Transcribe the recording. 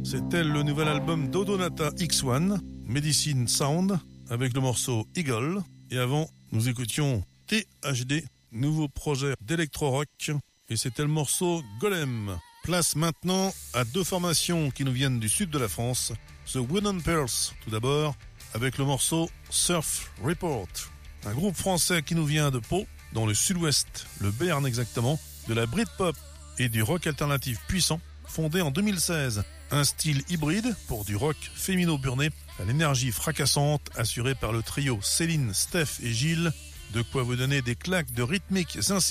C'était le nouvel album d'Odonata X1, Medicine Sound, avec le morceau Eagle. Et avant, nous écoutions THD, nouveau projet d'électro-rock. Et c'était le morceau Golem. Place maintenant à deux formations qui nous viennent du sud de la France. The Wooden Pearls, tout d'abord, avec le morceau Surf Report. Un groupe français qui nous vient de Pau, dans le sud-ouest, le Béarn exactement, de la Britpop et du rock alternatif puissant, fondé en 2016. Un style hybride pour du rock fémino-burné à l'énergie fracassante assurée par le trio Céline, Steph et Gilles. De quoi vous donner des claques de rythmiques